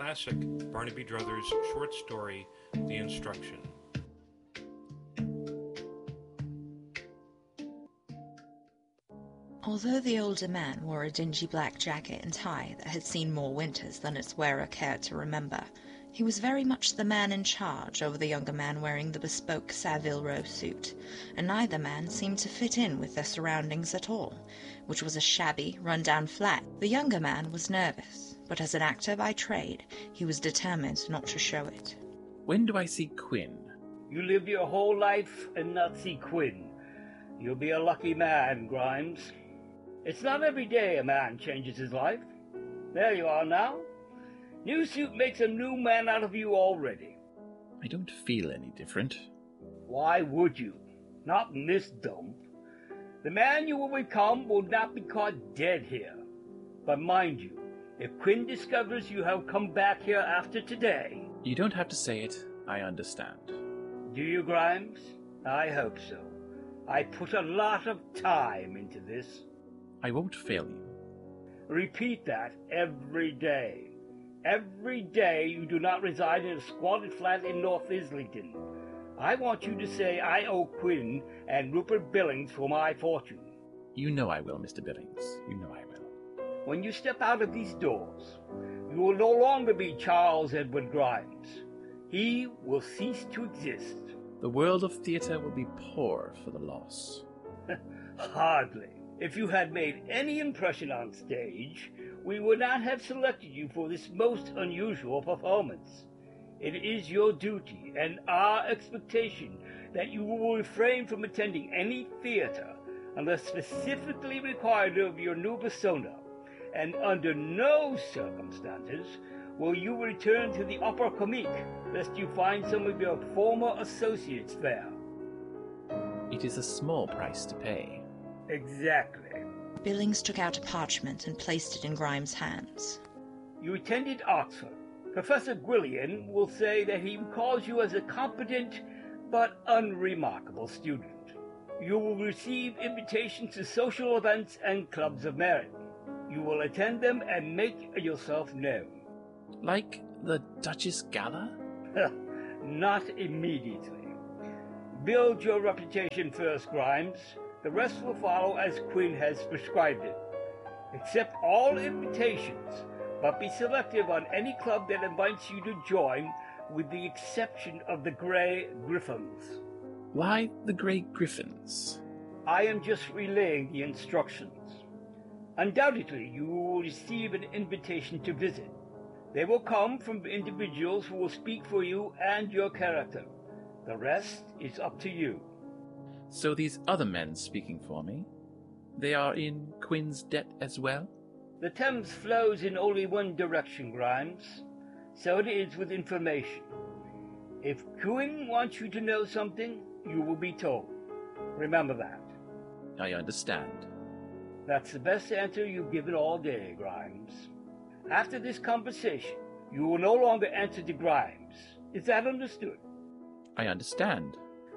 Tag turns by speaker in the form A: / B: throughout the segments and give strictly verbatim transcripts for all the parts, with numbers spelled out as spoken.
A: classic Barnaby Brothers short story, The Instruction.
B: Although the older man wore a dingy black jacket and tie that had seen more winters than its wearer cared to remember, he was very much the man in charge over the younger man wearing the bespoke Savile Row suit, and neither man seemed to fit in with their surroundings at all, which was a shabby, run-down flat. The younger man was nervous, but as an actor by trade, he was determined not to show it.
C: When do I see Quinn?
D: You live your whole life and not see Quinn. You'll be a lucky man, Grimes. It's not every day a man changes his life. There you are now. New suit makes a new man out of you already.
C: I don't feel any different.
D: Why would you? Not in this dump. The man you will become will not be caught dead here. But mind you, if Quinn discovers you have come back here after today...
C: You don't have to say it. I understand.
D: Do you, Grimes? I hope so. I put a lot of time into this.
C: I won't fail you.
D: Repeat that every day. Every day you do not reside in a squalid flat in North Islington. I want you to say I owe Quinn and Rupert Billings for my fortune.
C: You know I will, Mister Billings. You know I will.
D: When you step out of these doors, you will no longer be Charles Edward Grimes. He will cease to exist.
C: The world of theatre will be poor for the loss.
D: Hardly. If you had made any impression on stage, we would not have selected you for this most unusual performance. It is your duty and our expectation that you will refrain from attending any theatre unless specifically required of your new persona, and under no circumstances will you return to the Opera Comique, lest you find some of your former associates there.
C: It is a small price to pay.
D: Exactly.
B: Billings took out a parchment and placed it in Grimes' hands.
D: You attended Oxford. Professor Gwillian will say that he recalls you as a competent but unremarkable student. You will receive invitations to social events and clubs of merit. You will attend them and make yourself known.
C: Like the Duchess Gala?
D: Not immediately. Build your reputation first, Grimes. The rest will follow as Quinn has prescribed it. Accept all invitations, but be selective on any club that invites you to join, with the exception of the Grey Griffins.
C: Why the Grey Griffins?
D: I am just relaying the instructions. Undoubtedly, you will receive an invitation to visit. They will come from individuals who will speak for you and your character. The rest is up to you.
C: So these other men speaking for me, they are in Quinn's debt as well?
D: The Thames flows in only one direction, Grimes. So it is with information. If Quinn wants you to know something, you will be told. Remember that.
C: I understand.
D: That's the best answer you've given all day, Grimes. After this conversation, you will no longer answer to Grimes. Is that understood?
C: I understand.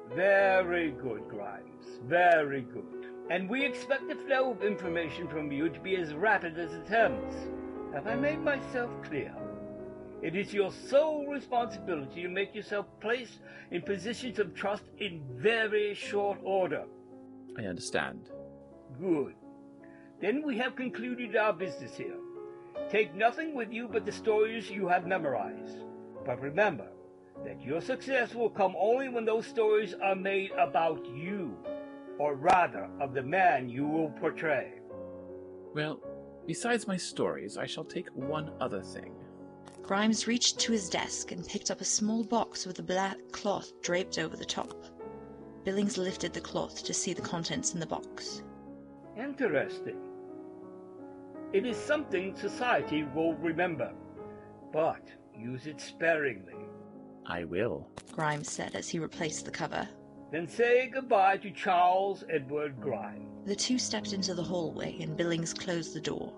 D: Very good, Grimes. Very good. And we expect the flow of information from you to be as rapid as the Thames. Have I made myself clear? It is your sole responsibility to make yourself placed in positions of trust in very short order.
C: I understand.
D: Good. Then we have concluded our business here. Take nothing with you but the stories you have memorized. But remember that your success will come only when those stories are made about you, or rather, of the man you will portray.
C: Well, besides my stories, I shall take one other thing.
B: Grimes reached to his desk and picked up a small box with a black cloth draped over the top. Billings lifted the cloth to see the contents in the box.
D: Interesting. It is something society will remember, but use it sparingly.
C: I will,
B: Grimes said as he replaced the cover.
D: Then say goodbye to Charles Edward Grimes.
B: The two stepped into the hallway and Billings closed the door.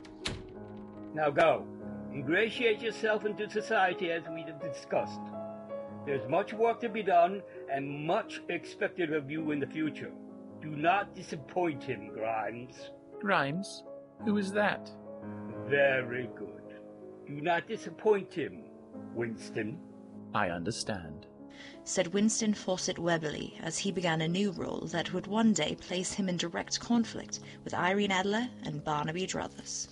D: Now go. Ingratiate yourself into society as we have discussed. There's much work to be done and much expected of you in the future. Do not disappoint him, Grimes.
C: Grimes? Who is that?
D: Very good. Do not disappoint him, Winston.
C: I understand,
B: said Winston Fawcett Weberly as he began a new role that would one day place him in direct conflict with Irene Adler and Barnaby Druthers.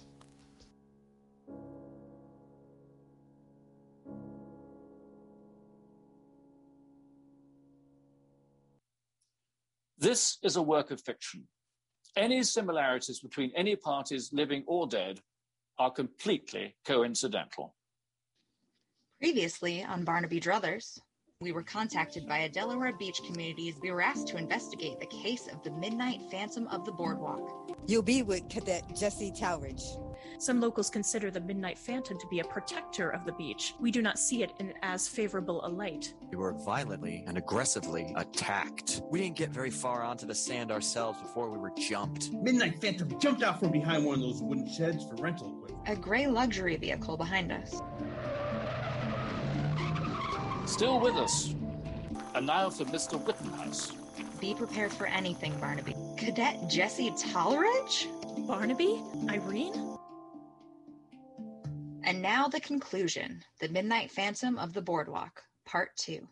E: This is a work of fiction. Any similarities between any parties, living or dead, are completely coincidental.
B: Previously on Barnaby Druthers, we were contacted by a Delaware Beach community as we were asked to investigate the case of the Midnight Phantom of the Boardwalk.
F: You'll be with Cadet Jesse Talridge.
G: Some locals consider the Midnight Phantom to be a protector of the beach. We do not see it in as favorable a light.
H: We were violently and aggressively attacked. We didn't get very far onto the sand ourselves before we were jumped.
I: Midnight Phantom jumped out from behind one of those wooden sheds for rental equipment.
B: A gray luxury vehicle behind us.
E: Still with us. And now for Mister Wittenhouse.
B: Be prepared for anything, Barnaby. Cadet Jesse Talridge?
G: Barnaby? Irene?
B: And now the conclusion. The Midnight Phantom of the Boardwalk, Part two.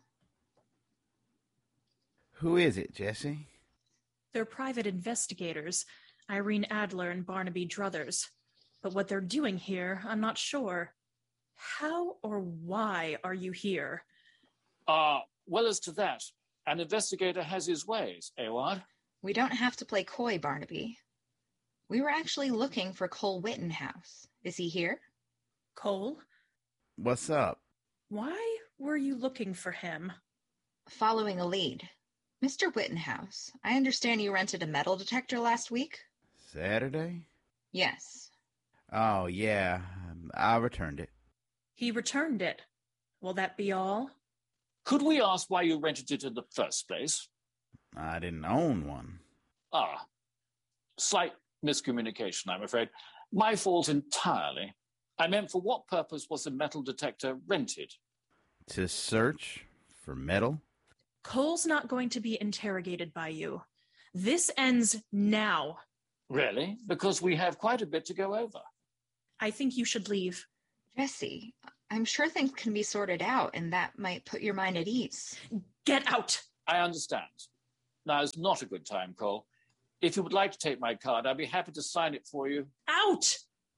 J: Who is it, Jesse?
G: They're private investigators, Irene Adler and Barnaby Druthers. But what they're doing here, I'm not sure. How or why are you here?
E: Ah, uh, well, as to that, an investigator has his ways, Eward.
B: We don't have to play coy, Barnaby. We were actually looking for Cole Wittenhouse. Is he here?
G: Cole?
J: What's up?
G: Why were you looking for him?
B: Following a lead. Mister Wittenhouse, I understand you rented a metal detector last week?
J: Saturday?
B: Yes.
J: Oh, yeah. Um, I returned it.
G: He returned it. Will that be all?
E: Could we ask why you rented it in the first place?
J: I didn't own one.
E: Ah, slight miscommunication, I'm afraid. My fault entirely. I meant, for what purpose was the metal detector rented?
J: To search for metal?
G: Cole's not going to be interrogated by you. This ends now.
E: Really? Because we have quite a bit to go over.
G: I think you should leave.
B: Jesse, I'm sure things can be sorted out, and that might put your mind at ease.
G: Get out!
E: I understand. Now is not a good time, Cole. If you would like to take my card, I'd be happy to sign it for you.
G: Out!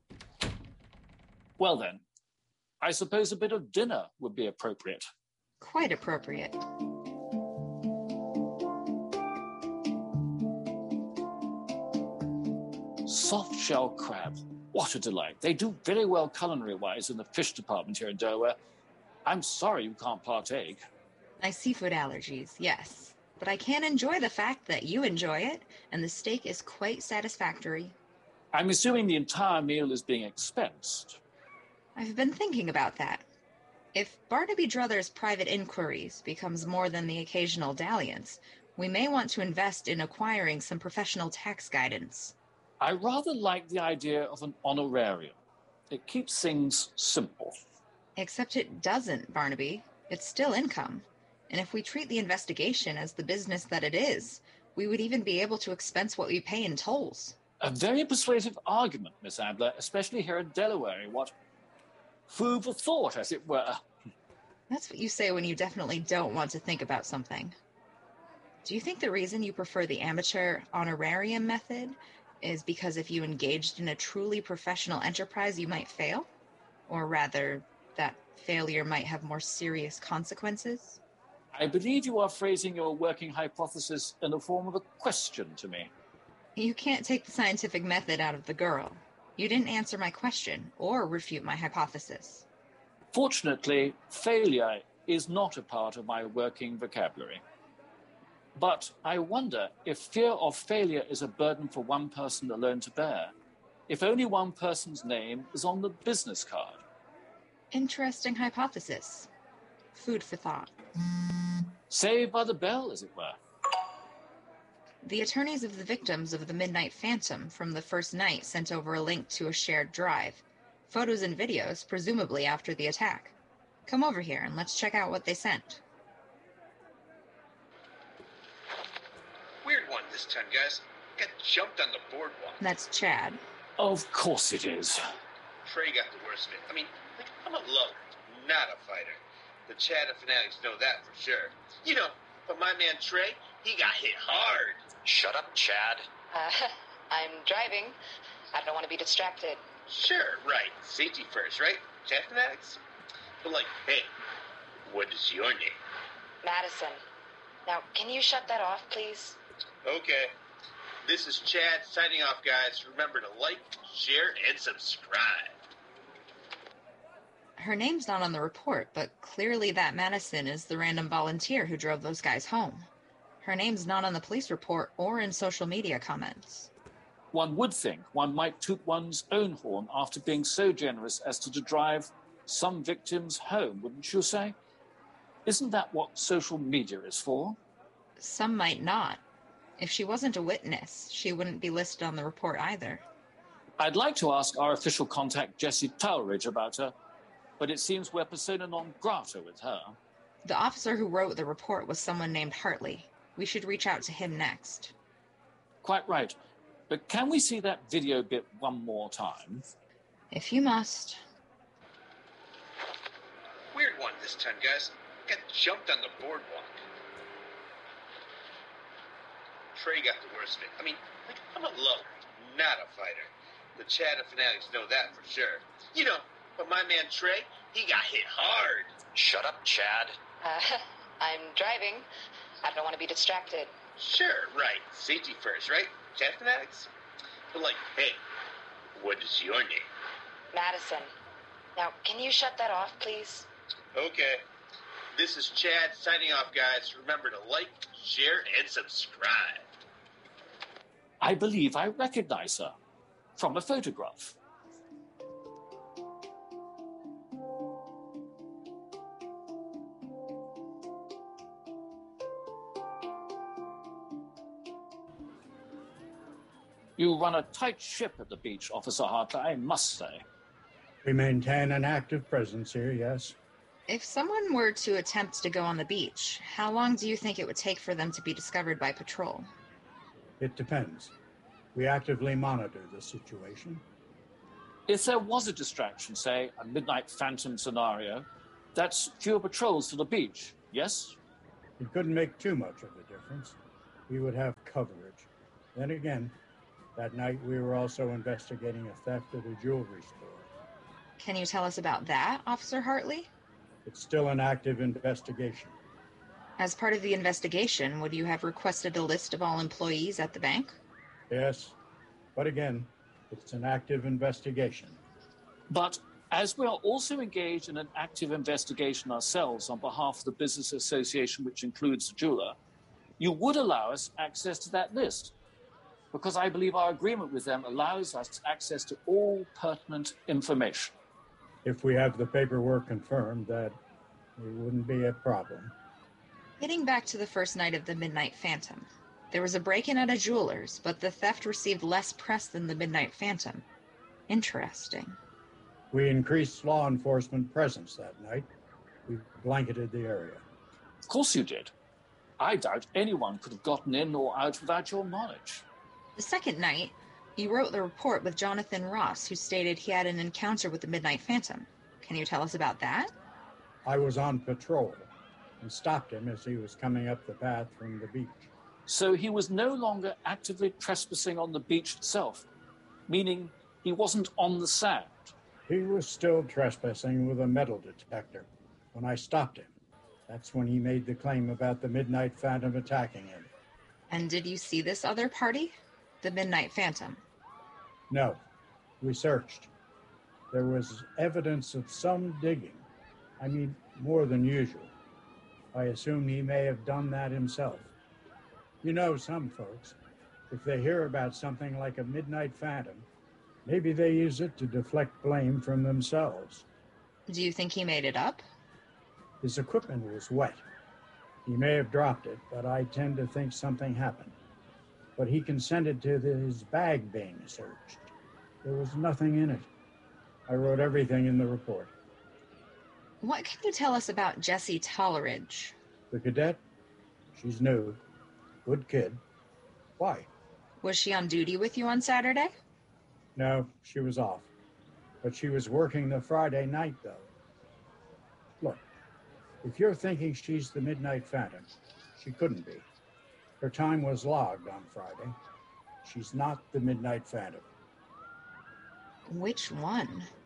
E: Well then, I suppose a bit of dinner would be appropriate.
B: Quite appropriate.
E: Soft shell crab. What a delight. They do very well culinary-wise in the fish department here in Delaware. I'm sorry you can't partake.
B: My seafood allergies, yes. But I can enjoy the fact that you enjoy it, and the steak is quite satisfactory.
E: I'm assuming the entire meal is being expensed.
B: I've been thinking about that. If Barnaby Druthers' private inquiries becomes more than the occasional dalliance, we may want to invest in acquiring some professional tax guidance.
E: I rather like the idea of an honorarium. It keeps things simple.
B: Except it doesn't, Barnaby. It's still income. And if we treat the investigation as the business that it is, we would even be able to expense what we pay in tolls.
E: A very persuasive argument, Miss Adler, especially here in Delaware. What food for thought, as it were.
B: That's what you say when you definitely don't want to think about something. Do you think the reason you prefer the amateur honorarium method is because if you engaged in a truly professional enterprise, you might fail? Or rather, that failure might have more serious consequences?
E: I believe you are phrasing your working hypothesis in the form of a question to me.
B: You can't take the scientific method out of the girl. You didn't answer my question or refute my hypothesis.
E: Fortunately, failure is not a part of my working vocabulary. But I wonder if fear of failure is a burden for one person alone to bear, if only one person's name is on the business card.
B: Interesting hypothesis. Food for thought.
E: Saved by the bell, as it were.
B: The attorneys of the victims of the Midnight Phantom from the first night sent over a link to a shared drive. Photos and videos, presumably after the attack. Come over here and let's check out what they sent.
K: Weird one this time, guys. Got jumped on the boardwalk.
B: That's Chad.
E: Of course it is.
K: Trey got the worst of it. I mean, like, I'm a lover, not a fighter. The Chad fanatics know that for sure. You know, but my man Trey, he got hit hard.
H: Shut up, Chad.
L: Uh, I'm driving. I don't want to be distracted.
K: Sure, right. Safety first, right? Chad fanatics? But like, hey, what is your name?
L: Madison. Now, can you shut that off, please?
K: Okay. This is Chad signing off, guys. Remember to like, share, and subscribe.
B: Her name's not on the report, but clearly that Madison is the random volunteer who drove those guys home. Her name's not on the police report or in social media comments.
E: One would think one might toot one's own horn after being so generous as to, to drive some victims home, wouldn't you say? Isn't that what social media is for?
B: Some might not. If she wasn't a witness, she wouldn't be listed on the report either.
E: I'd like to ask our official contact, Jessie Talridge, about her, but it seems we're persona non grata with her.
B: The officer who wrote the report was someone named Hartley. We should reach out to him next.
E: Quite right. But can we see that video bit one more time?
B: If you must.
K: Weird one this time, guys. Got jumped on the boardwalk. Trey got the worst of it. I mean, like, I'm a lover, not a fighter. The Chad fanatics know that for sure. You know, but my man Trey, he got hit hard.
H: Shut up, Chad.
L: Uh, I'm driving. I don't want to be distracted.
K: Sure, right. Safety first, right? Chad fanatics? But like, hey, what is your name?
L: Madison. Now, can you shut that off, please?
K: Okay. This is Chad signing off, guys. Remember to like, share, and subscribe.
E: I believe I recognize her from a photograph. You run a tight ship at the beach, Officer Hartley, I must say.
M: We maintain an active presence here, yes.
B: If someone were to attempt to go on the beach, how long do you think it would take for them to be discovered by patrol?
M: It depends. We actively monitor the situation.
E: If there was a distraction, say a Midnight Phantom scenario, that's fewer patrols to the beach, yes?
M: It couldn't make too much of a difference. We would have coverage. Then again, that night we were also investigating a theft at a jewelry store.
B: Can you tell us about that, Officer Hartley?
M: It's still an active investigation.
B: As part of the investigation, would you have requested a list of all employees at the bank?
M: Yes, but again, it's an active investigation.
E: But as we are also engaged in an active investigation ourselves on behalf of the business association, which includes the jeweler, you would allow us access to that list, because I believe our agreement with them allows us access to all pertinent information.
M: If we have the paperwork confirmed, that it wouldn't be a problem.
B: Getting back to the first night of the Midnight Phantom, there was a break-in at a jeweler's, but the theft received less press than the Midnight Phantom. Interesting.
M: We increased law enforcement presence that night. We blanketed the area.
E: Of course you did. I doubt anyone could have gotten in or out without your knowledge.
B: The second night, you wrote the report with Jonathan Ross, who stated he had an encounter with the Midnight Phantom. Can you tell us about that?
M: I was on patrol and stopped him as he was coming up the path from the beach.
E: So he was no longer actively trespassing on the beach itself, meaning he wasn't on the sand.
M: He was still trespassing with a metal detector when I stopped him. That's when he made the claim about the Midnight Phantom attacking him.
B: And did you see this other party? The Midnight Phantom?
M: No. We searched. There was evidence of some digging. I mean, more than usual. I assume he may have done that himself. You know, some folks, if they hear about something like a Midnight Phantom, maybe they use it to deflect blame from themselves.
B: Do you think he made it up?
M: His equipment was wet. He may have dropped it, but I tend to think something happened. But he consented to the, his bag being searched. There was nothing in it. I wrote everything in the report.
B: What can you tell us about Jessie Talridge?
M: The cadet? She's new. Good kid. Why?
B: Was she on duty with you on Saturday?
M: No, she was off. But she was working the Friday night, though. Look, if you're thinking she's the Midnight Phantom, she couldn't be. Her time was logged on Friday. She's not the Midnight Phantom.
B: Which one?